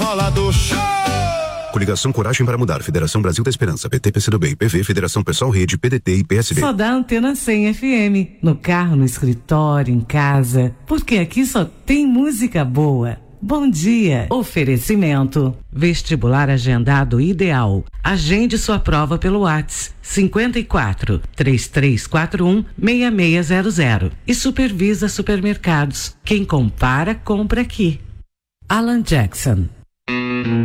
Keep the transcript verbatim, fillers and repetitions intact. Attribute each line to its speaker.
Speaker 1: Enrolador, show!
Speaker 2: Coligação Coragem para Mudar, Federação Brasil da Esperança, P T, P C do B, I P V, Federação Pessoal Rede, P D T e P S B.
Speaker 3: Só dá Antena cem F M, no carro, no escritório, em casa, porque aqui só tem música boa. Bom dia. Oferecimento. Vestibular agendado ideal. Agende sua prova pelo WhatsApp cinquenta e quatro, três três quatro um, seis seis zero zero e Supervisa Supermercados. Quem compara, compra aqui. Alan Jackson.